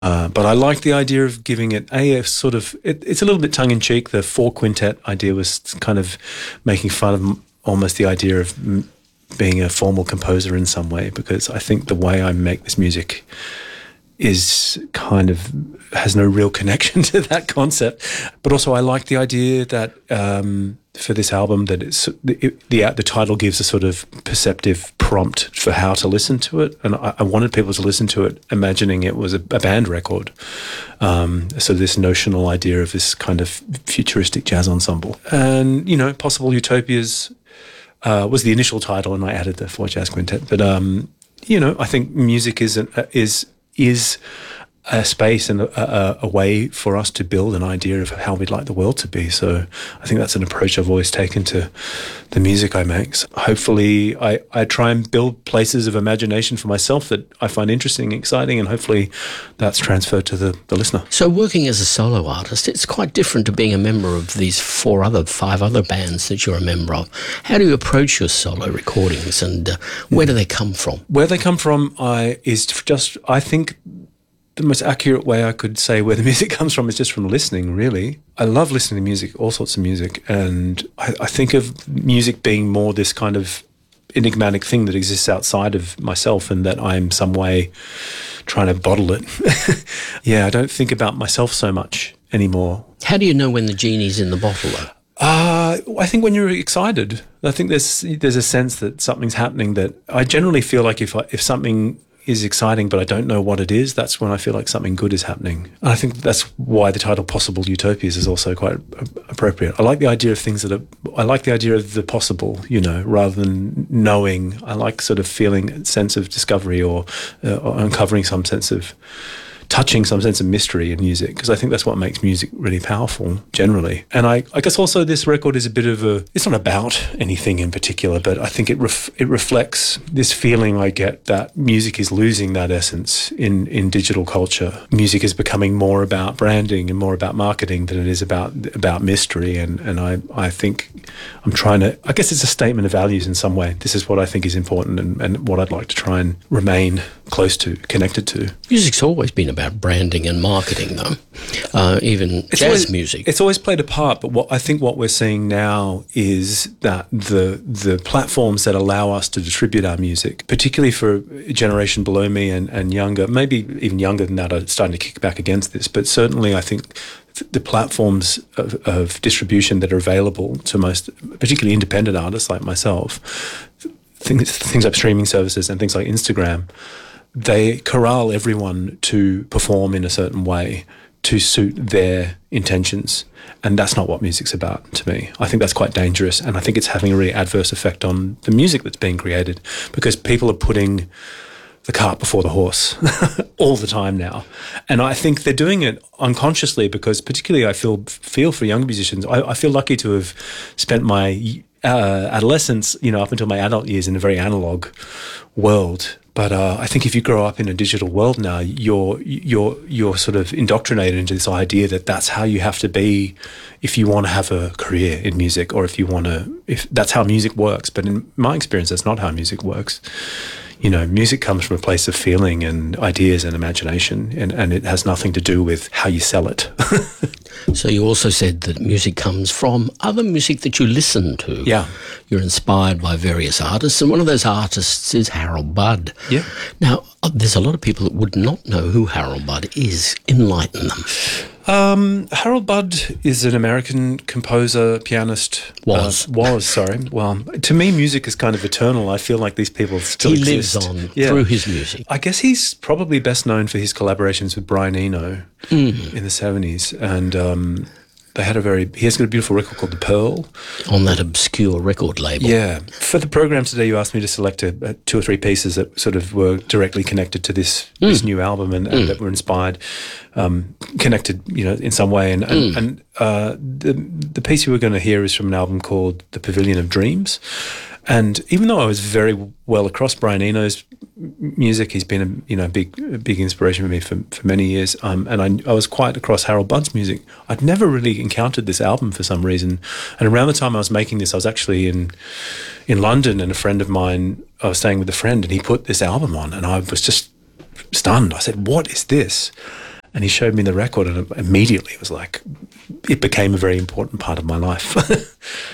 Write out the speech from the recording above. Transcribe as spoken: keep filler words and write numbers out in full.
Uh, but I like the idea of giving it a, a sort of, it, it's a little bit tongue-in-cheek. The four quintet idea was kind of making fun of almost the idea of m- being a formal composer in some way, because I think the way I make this music is kind of, has no real connection to that concept. But also I like the idea that um, for this album that it's, the, the the title gives a sort of perceptive prompt for how to listen to it. And I, I wanted people to listen to it imagining it was a, a band record. Um, so this notional idea of this kind of futuristic jazz ensemble. And, you know, Possible Utopias uh, was the initial title, and I added the four jazz quintet. But, um, you know, I think music is an, is is a space and a, a, a way for us to build an idea of how we'd like the world to be. So I think that's an approach I've always taken to the music I make. So hopefully I, I try and build places of imagination for myself that I find interesting and exciting, and hopefully that's transferred to the, the listener. So working as a solo artist, it's quite different to being a member of these four other, five other bands that you're a member of. How do you approach your solo recordings, and uh, where do they come from? Where they come from I, is just, I think, the most accurate way I could say where the music comes from is just from listening, really. I love listening to music, all sorts of music, and I, I think of music being more this kind of enigmatic thing that exists outside of myself, and that I'm some way trying to bottle it. Yeah, I don't think about myself so much anymore. How do you know when the genie's in the bottle, though? Uh, I think when you're excited, I think there's there's a sense that something's happening. That I generally feel like if I, if something is exciting but I don't know what it is, that's when I feel like something good is happening. And I think that's why the title Possible Utopias is also quite appropriate. I like the idea of things that are, I like the idea of the possible, you know, rather than knowing. I like sort of feeling a sense of discovery, or, uh, or uncovering some sense of, touching some sense of mystery in music, because I think that's what makes music really powerful generally. And I, I guess also this record is a bit of a, it's not about anything in particular, but I think it ref, it reflects this feeling I get that music is losing that essence in, in digital culture. Music is becoming more about branding and more about marketing than it is about about mystery. And, and I, I think I'm trying to, I guess it's a statement of values in some way. This is what I think is important, and, and what I'd like to try and remain close to, connected to. Music's always been about branding and marketing, though. Uh, even it's jazz always, music. It's always played a part, but what I think what we're seeing now is that the the platforms that allow us to distribute our music, particularly for a generation below me and, and younger, maybe even younger than that, are starting to kick back against this. But certainly I think the platforms of, of distribution that are available to most, particularly independent artists like myself, things, things like streaming services and things like Instagram, they corral everyone to perform in a certain way to suit their intentions. And that's not what music's about to me. I think that's quite dangerous, and I think it's having a really adverse effect on the music that's being created, because people are putting the cart before the horse all the time now. And I think they're doing it unconsciously, because particularly I feel feel for young musicians. I, I feel lucky to have spent my uh, adolescence, you know, up until my adult years in a very analog world. But uh, I think if you grow up in a digital world now, you're you're you're sort of indoctrinated into this idea that that's how you have to be if you want to have a career in music, or if you want to, if that's how music works. But in my experience, that's not how music works. You know, music comes from a place of feeling and ideas and imagination, and, and it has nothing to do with how you sell it. So you also said that music comes from other music that you listen to. Yeah. You're inspired by various artists, and one of those artists is Harold Budd. Yeah. Now, there's a lot of people that would not know who Harold Budd is. Enlighten them. Um, Harold Budd is an American composer, pianist. Was. Uh, was, sorry. Well, to me, music is kind of eternal. I feel like these people still he exist. He lives on yeah. through his music. I guess he's probably best known for his collaborations with Brian Eno mm. in the seventies. And um, they had a very, he has got a beautiful record called The Pearl. On that obscure record label. Yeah. For the program today, you asked me to select a, a two or three pieces that sort of were directly connected to this, mm. this new album, and, and mm. that were inspired, um, connected, you know, in some way. And, and, mm. and uh, the, the piece you were going to hear is from an album called The Pavilion of Dreams. And even though I was very well across Brian Eno's music, he's been a you know big a big inspiration for me for, for many years. Um, and I, I was quite across Harold Budd's music. I'd never really encountered this album for some reason. And around the time I was making this, I was actually in in London, and a friend of mine, I was staying with a friend, and he put this album on, and I was just stunned. I said, "What is this?" And he showed me the record, and immediately it was like, it became a very important part of my life.